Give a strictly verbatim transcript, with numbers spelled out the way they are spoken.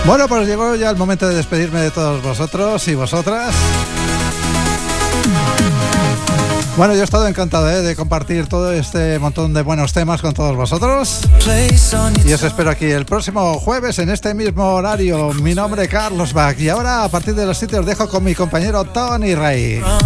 Bueno, pues llegó ya el momento de despedirme de todos vosotros y vosotras. Bueno, yo he estado encantado ¿eh? de compartir todo este montón de buenos temas con todos vosotros. Y os espero aquí el próximo jueves en este mismo horario. Mi nombre es Carlos Bach. Y ahora, a partir de las siete, os dejo con mi compañero Tony Rey.